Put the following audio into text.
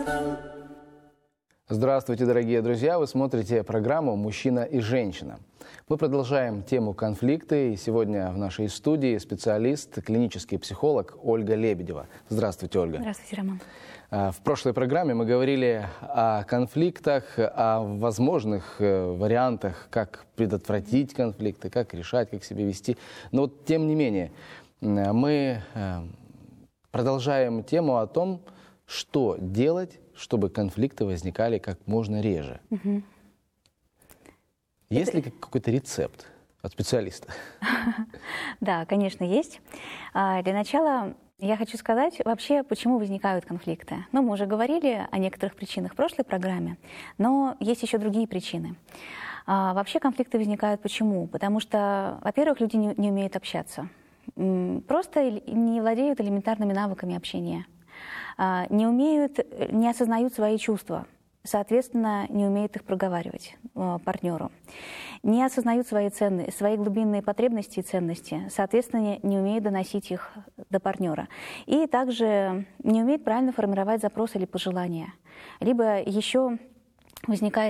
Здравствуйте, дорогие друзья! Вы смотрите программу «Мужчина и женщина». Мы продолжаем тему конфликты. И сегодня в нашей студии специалист, клинический психолог Ольга Лебедева. Здравствуйте, Ольга. Здравствуйте, Роман. В прошлой программе мы говорили о конфликтах, о возможных вариантах, как предотвратить конфликты, как решать, как себя вести. Но вот, тем не менее, мы продолжаем тему о том, что делать, чтобы конфликты возникали как можно реже. Угу. Есть ли какой-то рецепт от специалиста? Да, конечно, есть. Для начала я хочу сказать вообще, почему возникают конфликты. Ну, мы уже говорили о некоторых причинах в прошлой программе, но есть еще другие причины. Вообще конфликты возникают почему? Потому что, во-первых, люди не умеют общаться. Просто не владеют элементарными навыками общения. Не осознают свои чувства, соответственно, не умеют их проговаривать партнеру. Не осознают свои глубинные потребности и ценности, соответственно, не умеют доносить их до партнера. И также не умеют правильно формировать запросы или пожелания. Либо еще возникает